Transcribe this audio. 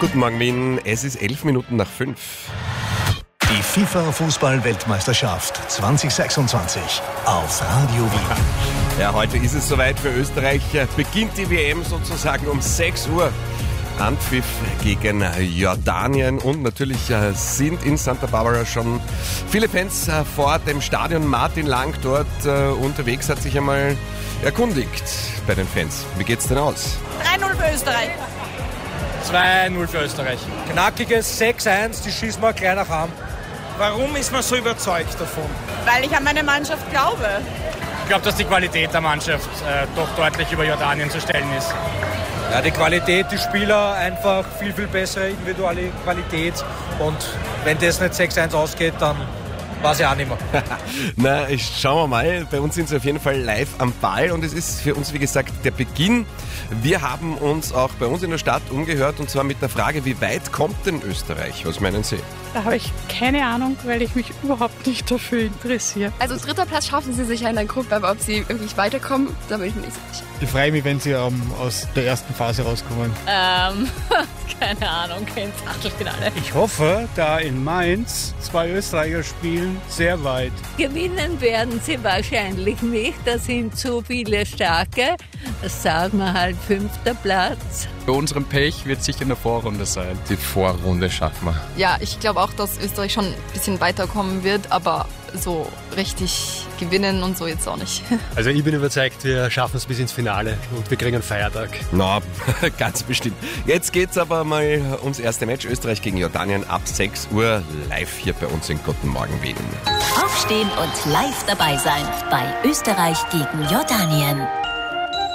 Guten Morgen, Wien. Es ist 11 Minuten nach 5. Die FIFA-Fußball-Weltmeisterschaft 2026 auf Radio Wien. Ja, heute ist es soweit für Österreich. Beginnt die WM sozusagen um 6 Uhr. Anpfiff gegen Jordanien und natürlich sind in Santa Barbara schon viele Fans vor dem Stadion. Martin Lang dort unterwegs hat sich einmal erkundigt bei den Fans. Wie geht's denn aus? 3-0 für Österreich. 2-0 für Österreich. Knackiges 6-1, die schießen wir gleich nach Hause. Warum ist man so überzeugt davon? Weil ich an meine Mannschaft glaube. Ich glaube, dass die Qualität der Mannschaft doch deutlich über Jordanien zu stellen ist. Ja, die Qualität, die Spieler einfach viel, viel bessere individuelle Qualität. Und wenn das nicht 6-1 ausgeht, dann weiß ich auch nicht mehr. Na, schauen wir mal. Bei uns sind sie auf jeden Fall live am Ball und es ist für uns, wie gesagt, der Beginn. Wir haben uns auch bei uns in der Stadt umgehört und zwar mit der Frage, wie weit kommt denn Österreich? Was meinen Sie? Da habe ich keine Ahnung, weil ich mich überhaupt nicht dafür interessiere. Also 3. Platz schaffen sie sicher in der Gruppe, aber ob sie wirklich weiterkommen, da bin ich mir nicht so sicher. Ich freue mich, wenn sie aus der ersten Phase rauskommen. Keine Ahnung, ins Achtelfinale. Ich hoffe, da in Mainz 2 Österreicher spielen, sehr weit. Gewinnen werden sie wahrscheinlich nicht, da sind zu viele Starke. Das sagen wir halt 5. Platz. Bei unserem Pech wird sicher in der Vorrunde sein. Die Vorrunde schaffen wir. Ja, ich glaube auch, dass Österreich schon ein bisschen weiterkommen wird, aber so richtig gewinnen und so jetzt auch nicht. Also ich bin überzeugt, wir schaffen es bis ins Finale und wir kriegen einen Feiertag. Na, ganz bestimmt. Jetzt geht's aber mal ums erste Match. Österreich gegen Jordanien ab 6 Uhr live hier bei uns in Guten Morgen Wien. Aufstehen und live dabei sein bei Österreich gegen Jordanien.